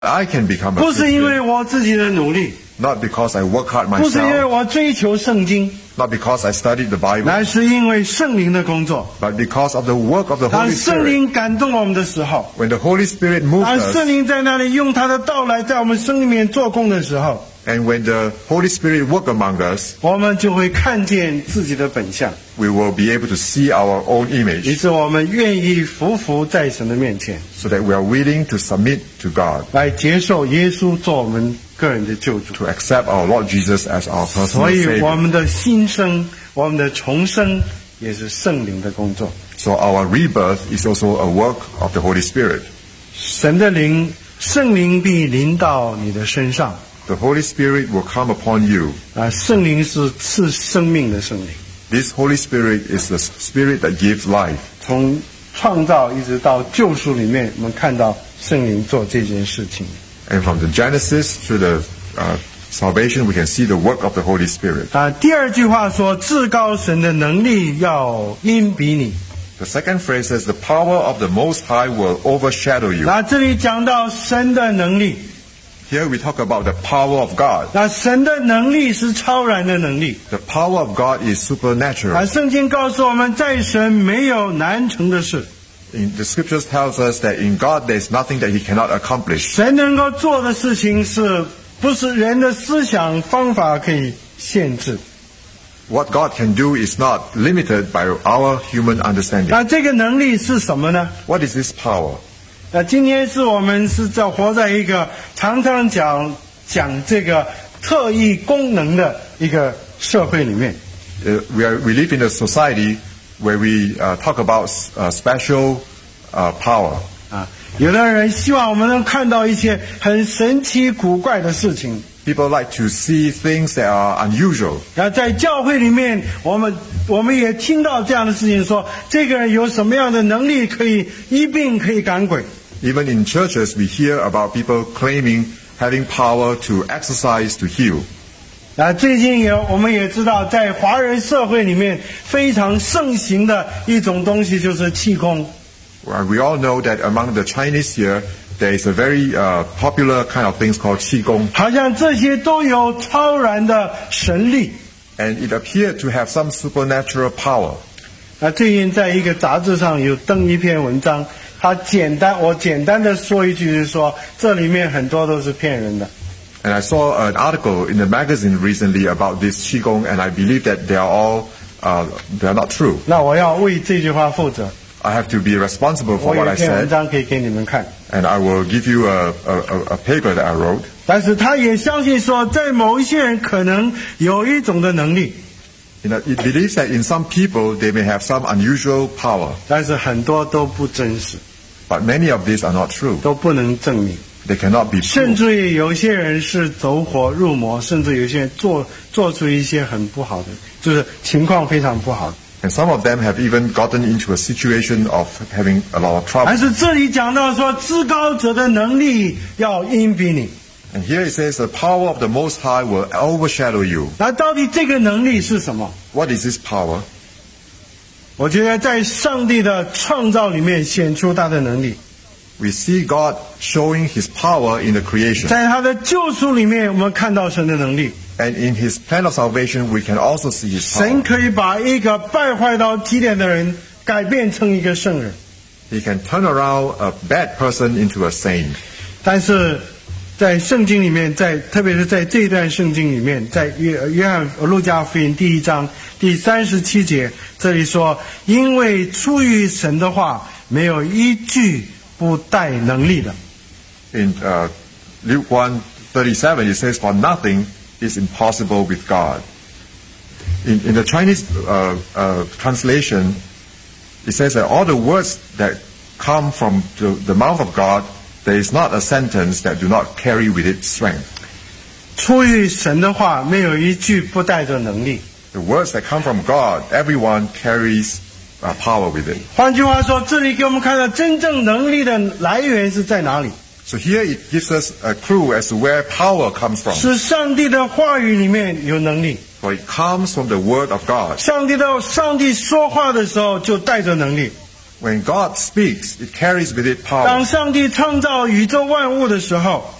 I can become a 不是因为 Christian, 我自己的努力， not because I work hard 不是因为 myself, 我追求圣经， not because I studied the Bible, 乃是因为圣灵的工作。 but because of the work of the 当 Holy 圣 Spirit. 灵感动我们的时候， When the Holy Spirit moves 当圣 us, 灵在那里用他的道来在我们生里面做工的时候， and when the Holy Spirit work among us, 我们就会看见自己的本相， we will be able to see our own 于 image, 是我们愿意匍匐在神的面前， so that we are willing to submit to God, 来接受耶稣做我们个人的救主。 to accept our Lord Jesus as our personal 所以我 Savior. 们的新生，我们的重生，也是圣灵的工作。 So our rebirth is also a work of the Holy Spirit. 神的灵，圣灵必临到你的身上。 The Holy Spirit will come upon you. 圣灵是赐生命的圣灵， This Holy Spirit is the Spirit that gives life. 从创造一直到救赎里面，我们看到圣灵做这件事情。 And from the Genesis to the salvation, we can see the work of the Holy Spirit. 第二句话说，至高神的能力要因比你。 The second phrase says, the power of the Most High will overshadow you. 这里讲到神的能力， Here we talk about the power of God. 神的能力是超然的能力。 The power of God is supernatural. 圣经告诉我们，在神没有难成的事。 The scriptures tells us that in God there is nothing that He cannot accomplish. 神能够做的事情是不是人的思想方法可以限制？ What God can do is not limited by our human understanding. 这个能力是什么呢？ What is this power? 今天我们是在活在一个常常讲这个特异功能的一个社会里面。 We live in a society where we talk about special power. 有的人希望我们能看到一些很神奇古怪的事情。 People like to see things that are unusual. 在教会里面，我们也听到这样的事情说，这个人有什么样的能力可以医病，可以赶鬼。 Even in churches, we hear about people claiming having power to exercise to heal. 最近我们也知道，在华人社会里面非常盛行的一种东西就是气功。 We all know that among the Chinese here, there is a very popular kind of things called Qigong. 好像这些都有超然的神力。 And it appeared to have some supernatural power. 最近在一个杂志上有登一篇文章，我简单的说一句，就是说这里面很多都是骗人的。 And I saw an article in the magazine recently about this Qigong, and I believe that they are not true. 那我要为这句话负责。 I have to be responsible for 我有 what I 一篇文 said, 章可以给你们看。 and I will give you a paper that I wrote. 但是他也相信说，在某一些人可能有一种的能力， It believes that in some people they may have some unusual power, 但是很多都不真实， but many of these are not true. 都不能证明。 They cannot be 甚 proved. 至于有些人是走火入魔，甚至有些人做出一些很不好的，就是情况非常不好的。 And some of them have even gotten into a situation of having a lot of trouble. 但是这里讲到说，至高者的能力要因比你。 And here it says the power of the Most High will overshadow you. 那到底这个能力是什么？ What is this power? 我觉得在上帝的创造里面显出他的能力， We see God showing His power in the creation. 在他的救赎里面，我们看到神的能力。 And in His plan of salvation, we can also see His 神 power. 可以把一个败坏到极点的人改变成一个圣人， He can turn around a bad person into a saint. 但是在圣经里面，特别是在这一段圣经里面，在约翰路加福音第1章第37节，这里说：“因为出于神的话，没有一句不带能力的。” In Luke 1:37, it says, "For nothing is impossible with God." In the Chinese translation, it says that all the words that come from the mouth of God, there is not a sentence that do not carry with it strength. 出于神的话，没有一句不带着能力。 The words that come from God, everyone carries power with it. 换句话说，这里给我们看到真正能力的来源是在哪里？ So here it gives us a clue as to where power comes from. 是上帝的话语里面有能力。 For it comes from the Word of God. 上帝说话的时候就带着能力。 When God speaks, it carries with it power. 当上帝创造宇宙万物的时候，